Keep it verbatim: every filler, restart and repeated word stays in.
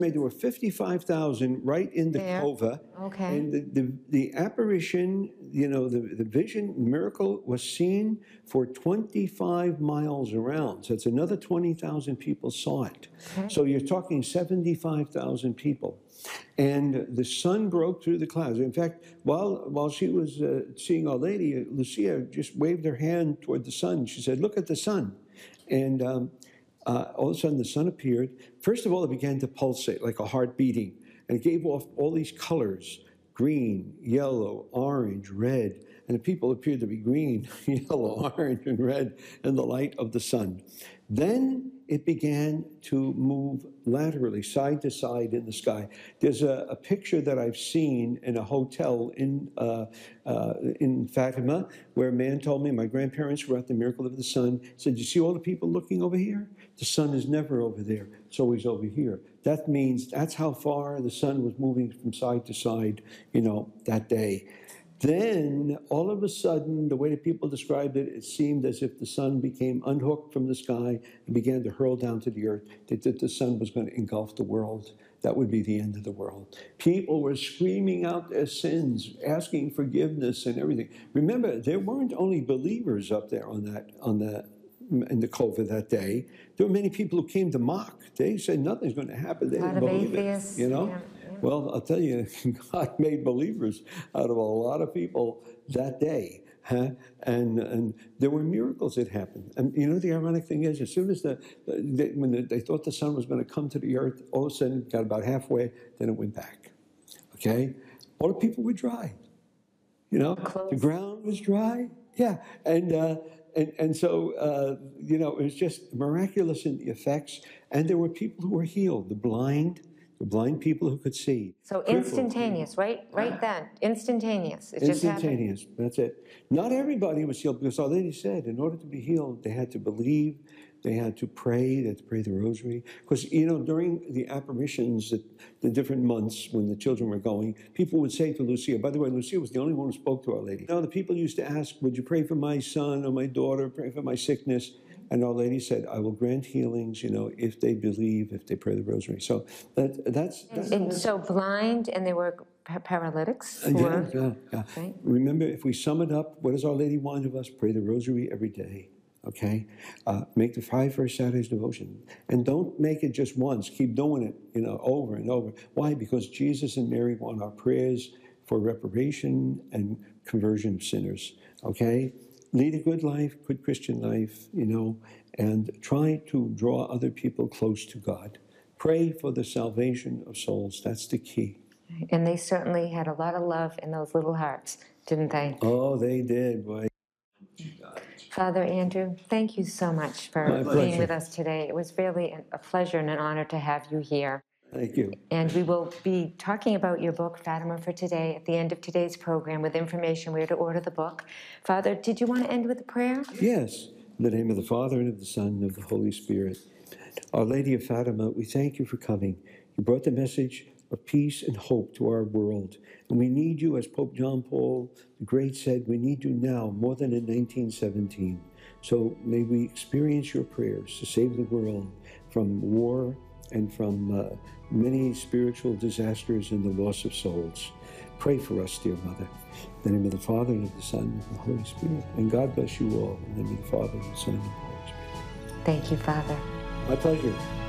There were fifty-five thousand right in the There. cova. Okay. And the, the, the apparition, you know, the, the vision, miracle was seen for twenty-five miles around. So it's another twenty thousand people saw it. Okay. So you're talking seventy-five thousand people. And the sun broke through the clouds. In fact, while, while she was uh, seeing Our Lady, Lucia just waved her hand toward the sun. She said, "Look at the sun." And um, Uh, all of a sudden, the sun appeared. First of all, it began to pulsate like a heart beating, and it gave off all these colors: green, yellow, orange, red. And the people appeared to be green, yellow, orange, and red in the light of the sun. Then it began to move laterally, side to side in the sky. There's a, a picture that I've seen in a hotel in uh, uh, in Fatima, where a man told me, my grandparents were at the Miracle of the Sun. He said, "You see all the people looking over here? The sun is never over there. It's always over here." That means that's how far the sun was moving from side to side, you know, that day. Then, all of a sudden, the way that people described it, it seemed as if the sun became unhooked from the sky and began to hurl down to the earth, that, that the sun was going to engulf the world. That would be the end of the world. People were screaming out their sins, asking forgiveness and everything. Remember, there weren't only believers up there on that, on that, in the cova that day. There were many people who came to mock. They said nothing's going to happen. They didn't believe it, you know? Yeah. Well, I'll tell you, God made believers out of a lot of people that day. Huh? And, and there were miracles that happened. And you know, the ironic thing is, as soon as the, the when the, they thought the sun was going to come to the earth, all of a sudden it got about halfway, then it went back. Okay? All the people were dry. You know, Close. The ground was dry. Yeah. And, uh, and, and so, uh, you know, it was just miraculous in the effects. And there were people who were healed, the blind, the blind people who could see. So instantaneous, right? Right then, instantaneous. It instantaneous, just happened. That's it. Not everybody was healed, because Our Lady said in order to be healed, they had to believe, they had to pray, they had to pray the rosary. Because, you know, during the apparitions, the, the different months when the children were going, people would say to Lucia, by the way, Lucia was the only one who spoke to Our Lady. You know, the people used to ask, would you pray for my son or my daughter, pray for my sickness? And Our Lady said, I will grant healings, you know, if they believe, if they pray the rosary. So that, that's... that's and so blind, and they were paralytics? Uh, yeah, or, yeah, yeah. Right? Remember, if we sum it up, what does Our Lady want of us? Pray the rosary every day, okay? Uh, make the five first Saturdays devotion. And don't make it just once. Keep doing it, you know, over and over. Why? Because Jesus and Mary want our prayers for reparation and conversion of sinners, okay? Lead a good life, good Christian life, you know, and try to draw other people close to God. Pray for the salvation of souls. That's the key. And they certainly had a lot of love in those little hearts, didn't they? Oh, they did, boy. Father Andrew, thank you so much for My being pleasure. with us today. It was really a pleasure and an honor to have you here. Thank you. And we will be talking about your book, Fatima for Today, at the end of today's program with information where to order the book. Father, did you want to end with a prayer? Yes. In the name of the Father, and of the Son, and of the Holy Spirit. Our Lady of Fatima, we thank you for coming. You brought the message of peace and hope to our world. And we need you, as Pope John Paul the Great said, we need you now more than in nineteen seventeen. So may we experience your prayers to save the world from war and from uh, many spiritual disasters and the loss of souls. Pray for us, dear Mother. In the name of the Father, and of the Son, and of the Holy Spirit. And God bless you all. In the name of the Father, and the Son, and the Holy Spirit. Thank you, Father. My pleasure.